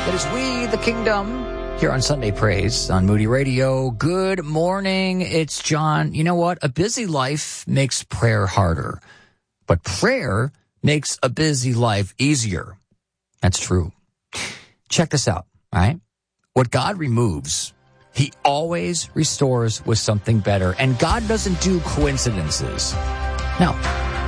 It is We, the Kingdom, here on Sunday Praise on Moody Radio. Good morning. It's John. You know what? A busy life makes prayer harder, but prayer makes a busy life easier. That's true. Check this out, all right? What God removes, he always restores with something better. And God doesn't do coincidences. Now,